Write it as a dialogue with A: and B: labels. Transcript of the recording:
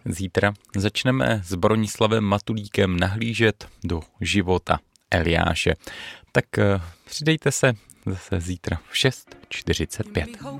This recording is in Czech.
A: Zítra začneme s Bronislavem Matulíkem nahlížet do života Eliáše. Tak přidejte se zase zítra v 6:45.